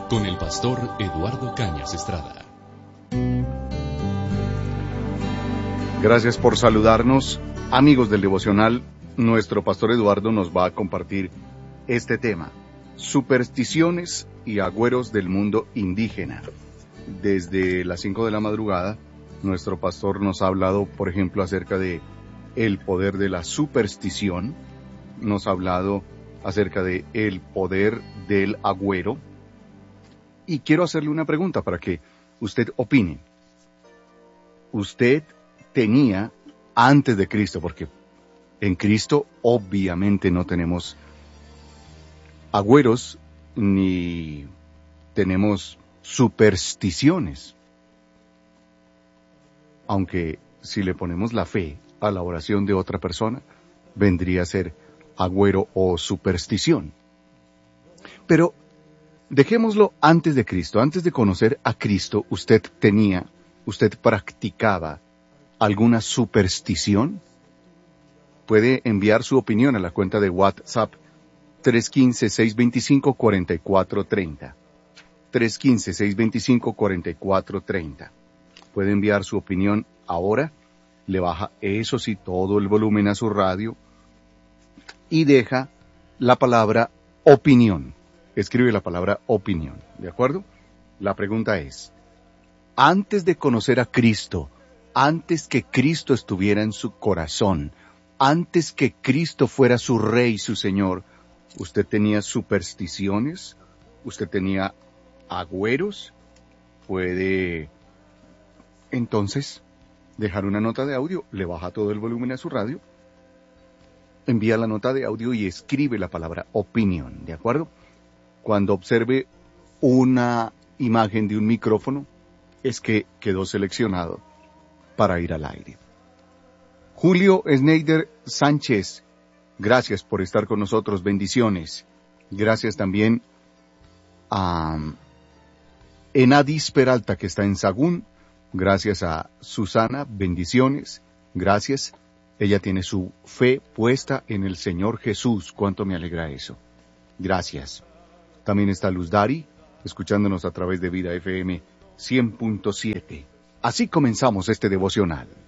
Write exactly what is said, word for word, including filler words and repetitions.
con el pastor Eduardo Cañas Estrada. Gracias por saludarnos, amigos del devocional. Nuestro pastor Eduardo nos va a compartir este tema: supersticiones y agüeros del mundo indígena. Desde las cinco de la madrugada, nuestro pastor nos ha hablado, por ejemplo, acerca de el poder de la superstición. Nos ha hablado acerca de el poder del agüero. Y quiero hacerle una pregunta para que usted opine. Usted tenía antes de Cristo, porque en Cristo obviamente no tenemos agüeros ni tenemos supersticiones. Aunque si le ponemos la fe a la oración de otra persona, vendría a ser agüero o superstición. Pero dejémoslo antes de Cristo. Antes de conocer a Cristo, ¿usted tenía, usted practicaba alguna superstición? Puede enviar su opinión a la cuenta de WhatsApp tres uno cinco, seis dos cinco, cuatro cuatro tres cero. tres uno cinco, seis dos cinco, cuatro cuatro tres cero. Puede enviar su opinión ahora. Le baja, eso sí, todo el volumen a su radio y deja la palabra opinión. Escribe la palabra opinión, ¿de acuerdo? La pregunta es, antes de conocer a Cristo, antes que Cristo estuviera en su corazón, antes que Cristo fuera su Rey, su Señor, ¿usted tenía supersticiones? ¿Usted tenía agüeros? Puede entonces dejar una nota de audio, le baja todo el volumen a su radio, envía la nota de audio y escribe la palabra opinión, ¿de acuerdo? Cuando observe una imagen de un micrófono, es que quedó seleccionado para ir al aire. Julio Schneider Sánchez, gracias por estar con nosotros, bendiciones. Gracias también a Enadis Peralta, que está en Sagún. Gracias a Susana, bendiciones, gracias. Ella tiene su fe puesta en el Señor Jesús. Cuánto me alegra eso. Gracias. También está Luz Dari, escuchándonos a través de Vida F M cien punto siete. Así comenzamos este devocional.